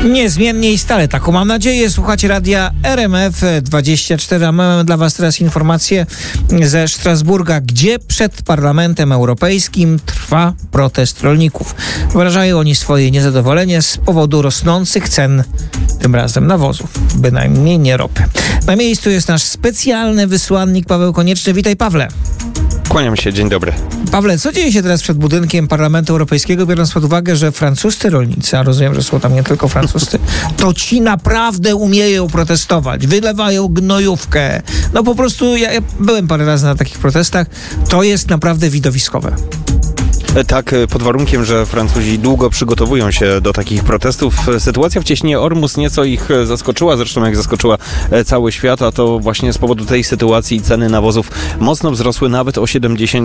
Niezmiennie i stale, taką mam nadzieję. Słuchacie radia RMF24, a mamy dla was teraz informacje ze Strasburga, gdzie przed Parlamentem Europejskim trwa protest rolników. Wyrażają oni swoje niezadowolenie z powodu rosnących cen, tym razem nawozów, bynajmniej nie ropy. Na miejscu jest nasz specjalny wysłannik Paweł Konieczny. Witaj, Pawle. Kłaniam się, dzień dobry. Pawle, co dzieje się teraz przed budynkiem Parlamentu Europejskiego, biorąc pod uwagę, że francuscy rolnicy, a rozumiem, że są tam nie tylko francuscy, to ci naprawdę umieją protestować, wylewają gnojówkę. No po prostu, ja byłem parę razy na takich protestach, to jest naprawdę widowiskowe. Tak, pod warunkiem, że Francuzi długo przygotowują się do takich protestów. Sytuacja w cieśninie Ormus nieco ich zaskoczyła, zresztą jak zaskoczyła cały świat, a to właśnie z powodu tej sytuacji ceny nawozów mocno wzrosły nawet o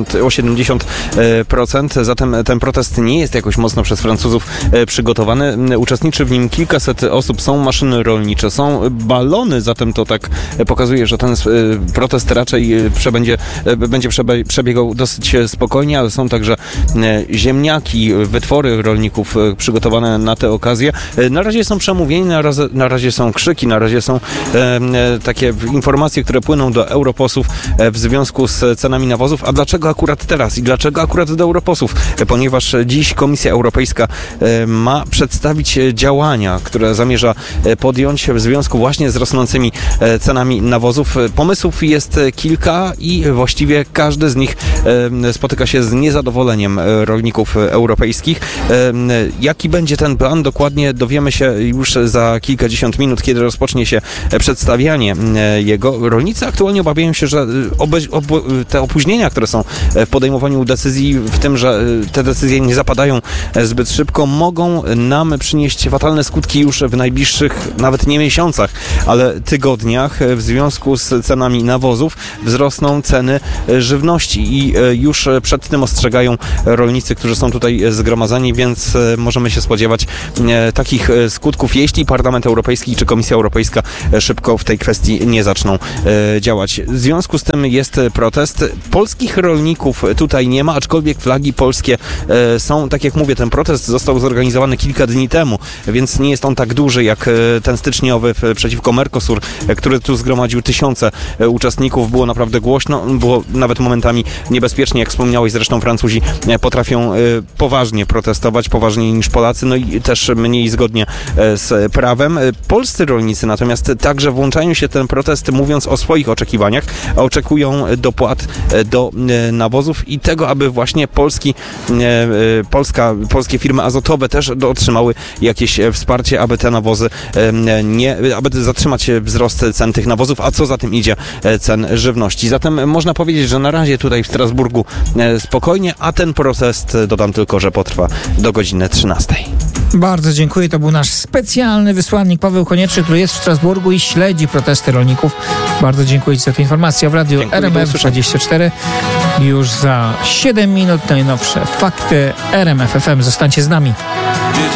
70%. Zatem ten protest nie jest jakoś mocno przez Francuzów przygotowany. Uczestniczy w nim kilkaset osób, są maszyny rolnicze, są balony, zatem to tak pokazuje, że ten protest raczej będzie przebiegał dosyć spokojnie, ale są także ziemniaki, wytwory rolników przygotowane na tę okazję. Na razie są przemówienia, na razie są krzyki, na razie są takie informacje, które płyną do europosłów w związku z cenami nawozów. A dlaczego akurat teraz i dlaczego akurat do europosłów? Ponieważ dziś Komisja Europejska ma przedstawić działania, które zamierza podjąć w związku właśnie z rosnącymi cenami nawozów. Pomysłów jest kilka i właściwie każdy z nich spotyka się z niezadowoleniem rolników europejskich. Jaki będzie ten plan? Dokładnie dowiemy się już za kilkadziesiąt minut, kiedy rozpocznie się przedstawianie jego. Rolnicy aktualnie obawiają się, że te opóźnienia, które są w podejmowaniu decyzji, w tym, że te decyzje nie zapadają zbyt szybko, mogą nam przynieść fatalne skutki już w najbliższych, nawet nie miesiącach, ale tygodniach. W związku z cenami nawozów wzrosną ceny żywności i już przed tym ostrzegają rolnicy, którzy są tutaj zgromadzeni, więc możemy się spodziewać takich skutków, jeśli Parlament Europejski czy Komisja Europejska szybko w tej kwestii nie zaczną działać. W związku z tym jest protest. Polskich rolników tutaj nie ma, aczkolwiek flagi polskie są, tak jak mówię, ten protest został zorganizowany kilka dni temu, więc nie jest on tak duży jak ten styczniowy przeciwko Mercosur, który tu zgromadził tysiące uczestników. Było naprawdę głośno, było nawet momentami niebezpiecznie, jak wspomniałeś, zresztą Francuzi potrafią poważnie protestować, poważniej niż Polacy, no i też mniej zgodnie z prawem. Polscy rolnicy natomiast także włączają się w ten protest, mówiąc o swoich oczekiwaniach, a oczekują dopłat do nawozów i tego, aby właśnie polskie firmy azotowe też otrzymały jakieś wsparcie, aby te nawozy aby zatrzymać wzrost cen tych nawozów, a co za tym idzie cen żywności. Zatem można powiedzieć, że na razie tutaj w Strasburgu spokojnie, a ten protest, dodam tylko, że potrwa do godziny 13. Bardzo dziękuję. To był nasz specjalny wysłannik Paweł Konieczny, który jest w Strasburgu i śledzi protesty rolników. Bardzo dziękuję za tę informację. W radiu RMF24 już za 7 minut najnowsze fakty RMF FM. Zostańcie z nami.